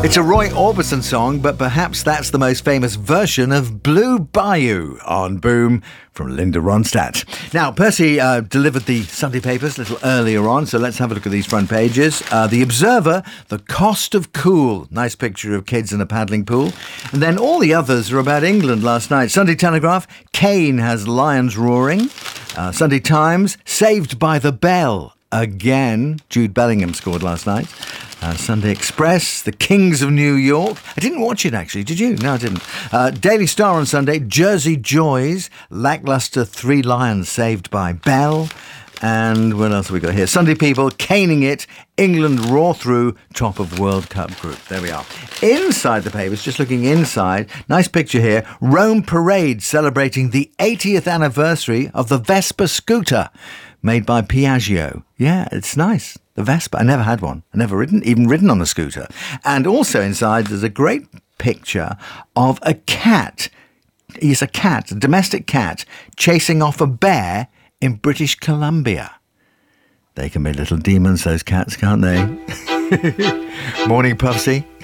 It's a Roy Orbison song, but perhaps that's the most famous version of Blue Bayou on Boom from Linda Ronstadt. Now, Percy delivered the Sunday papers a little earlier on, so let's have a look at these front pages. The Observer, The Cost of Cool. Nice picture of kids in a paddling pool. And then all the others are about England last night. Sunday Telegraph, Kane has lions roaring. Sunday Times, Saved by the Bell. Again, Jude Bellingham scored last night. Sunday Express, The Kings of New York. I didn't watch it, actually. Did you? No, I didn't. Daily Star on Sunday, Jersey Joys, lacklustre 3 lions saved by Bell. And what else have we got here? Sunday People, caning it, England roar through, top of World Cup group. There we are. Inside the papers, just looking inside, nice picture here, Rome Parade celebrating the 80th anniversary of the Vespa scooter made by Piaggio. Yeah, it's nice. The Vespa. I never had one. I never even ridden on a scooter. And also inside, there's a great picture of a cat. He's a cat, a domestic cat, chasing off a bear in British Columbia. They can be little demons, those cats, can't they? Morning, Puffsy.